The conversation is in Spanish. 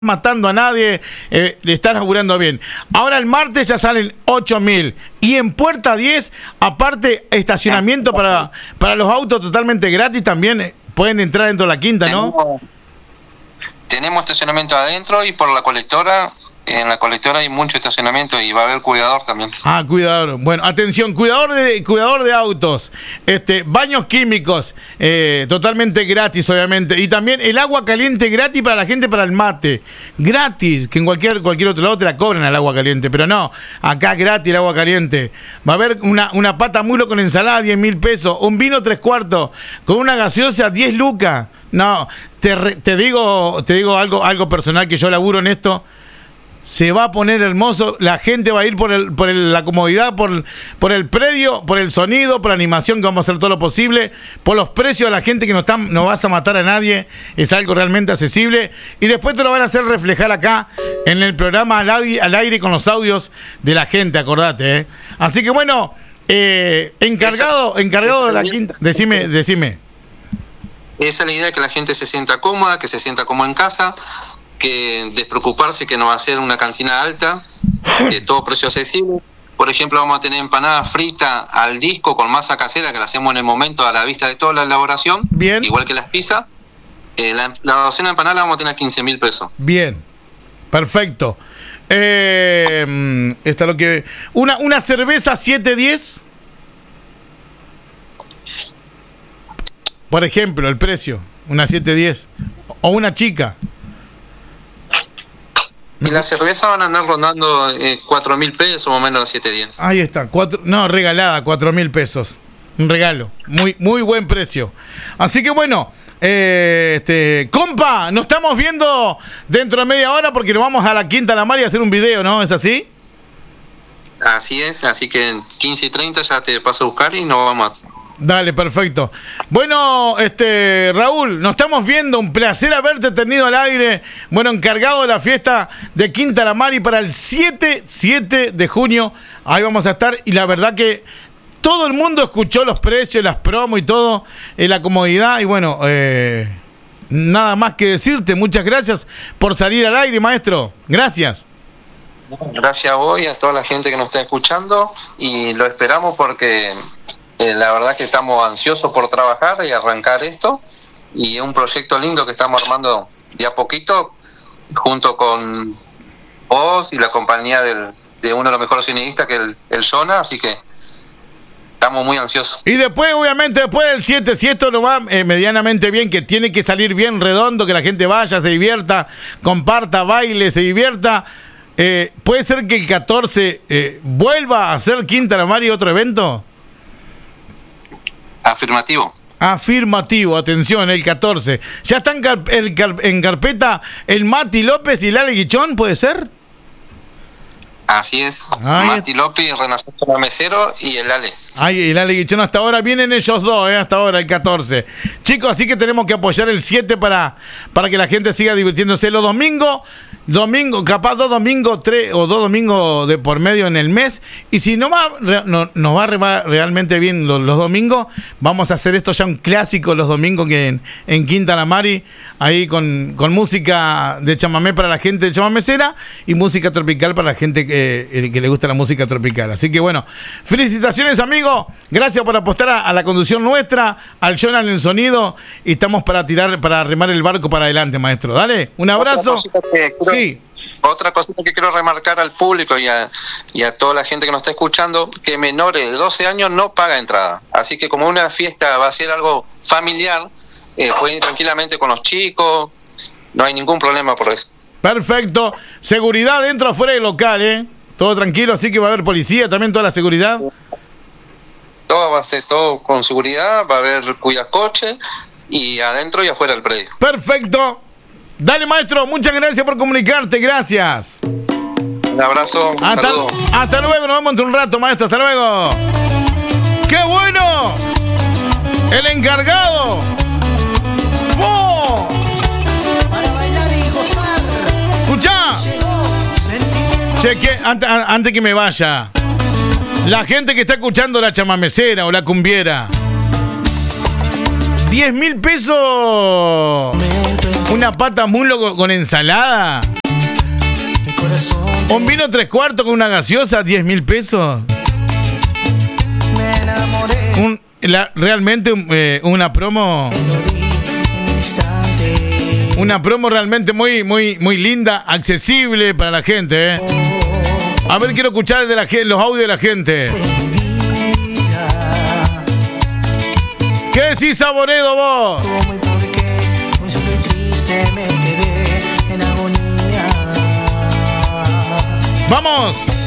matando a nadie, le estás laburando bien. Ahora el martes ya salen 8.000 y en puerta 10, aparte estacionamiento para los autos totalmente gratis también, pueden entrar dentro de la quinta, ¿no? Tenemos estacionamiento adentro y por la colectora. En la colectora hay mucho estacionamiento y va a haber cuidador también. Ah, cuidador. Bueno, atención, cuidador de autos, baños químicos, totalmente gratis, obviamente. Y también el agua caliente gratis para la gente para el mate. Gratis, que en cualquier otro lado te la cobran al agua caliente, pero no, acá gratis el agua caliente. Va a haber una pata mulo con ensalada, 10.000 pesos, un vino 3/4, con una gaseosa, 10 lucas. No, te digo algo personal que yo laburo en esto. Se va a poner hermoso, la gente va a ir por la comodidad, por el predio, por el sonido, por la animación, que vamos a hacer todo lo posible, por los precios a la gente que no vas a matar a nadie, es algo realmente accesible, y después te lo van a hacer reflejar acá en el programa al aire con los audios de la gente, acordate, ¿eh? Así que bueno, encargado de la quinta, decime. Esa es la idea, que la gente se sienta cómoda, que se sienta como en casa, que despreocuparse que no va a ser una cantina alta, que todo precio accesible. Por ejemplo, vamos a tener empanada frita al disco con masa casera, que la hacemos en el momento a la vista de toda la elaboración. Bien. Igual que las pizzas. La docena de empanadas la vamos a tener a 15.000 pesos. Bien, perfecto. Esta lo que una cerveza 7.10. Por ejemplo, el precio, una 7.10 o una chica. Y la cerveza van a andar rondando 4.000 pesos más o menos a 7 días. Ahí está, regalada, 4.000 pesos. Un regalo, muy buen precio. Así que bueno, compa, nos estamos viendo dentro de media hora porque nos vamos a la Quinta La Mari a hacer un video, ¿no? ¿Es así? Así es, así que en 15:30 ya te paso a buscar y nos vamos a... Dale, perfecto. Bueno, Raúl, nos estamos viendo. Un placer haberte tenido al aire. Bueno, encargado de la fiesta de Quinta La Mari para el 7 de junio. Ahí vamos a estar. Y la verdad que todo el mundo escuchó los precios, las promos y todo, la comodidad. Y bueno, nada más que decirte. Muchas gracias por salir al aire, maestro. Gracias. Gracias a vos y a toda la gente que nos está escuchando. Y lo esperamos porque... la verdad que estamos ansiosos por trabajar y arrancar esto, y es un proyecto lindo que estamos armando de a poquito junto con vos y la compañía de uno de los mejores cineastas, que es el Jonah, así que estamos muy ansiosos. Y después, obviamente, después del 7, si esto no va medianamente bien, que tiene que salir bien redondo, que la gente vaya, se divierta, comparta, baile, se divierta, ¿puede ser que el 14 vuelva a hacer Quinta La Mari otro evento? Afirmativo, atención, el 14. ¿Ya están en carpeta el Mati López y el Ale Guichón, puede ser? Así es, Mati López, Renacer Chamamecero y el Ale. Ay, el Ale Guichón, hasta ahora vienen ellos dos, hasta ahora el 14. Chicos, así que tenemos que apoyar el 7 para que la gente siga divirtiéndose. Los domingos, capaz 2 domingos, 3 o 2 domingos de por medio en el mes. Y si nos va realmente bien los domingos, vamos a hacer esto ya un clásico los domingos que en Quinta La Mari, ahí con música de chamamé para la gente de chamamecera y música tropical para la gente que le gusta la música tropical. Así que bueno, felicitaciones, amigo. Gracias por apostar a la conducción nuestra, al Jonah en el sonido, y estamos para remar el barco para adelante, maestro. Dale, un abrazo. Otra cosita que quiero remarcar al público y a toda la gente que nos está escuchando, que menores de 12 años no paga entrada. Así que como una fiesta va a ser algo familiar, pueden ir tranquilamente con los chicos, no hay ningún problema por eso. Perfecto. Seguridad dentro o fuera del local, todo tranquilo, así que va a haber policía también, toda la seguridad. Todo va a ser todo con seguridad, va a haber cuidacoche y adentro y afuera del predio. Perfecto. Dale, maestro, muchas gracias por comunicarte, gracias. Un abrazo, hasta luego, nos vemos en un rato, maestro, hasta luego. ¡Qué bueno! El encargado. ¡Oh! Para bailar y gozar. Escuchá. Cheque, antes que me vaya. La gente que está escuchando la chamamecera o la cumbiera. 10.000 pesos. Una pata muslo con ensalada. Mi corazón Un vino 3/4 con una gaseosa, 10.000 pesos. me enamoré. Realmente una promo. Te lo di en un instante. Una promo realmente muy, muy, muy linda, accesible para la gente, ¿eh? A ver, quiero escuchar los audios de la gente. ¿Qué decís, Saboredo, vos? ¿Cómo y por qué? Muy solo y triste me quedé en agonía. ¡Vamos!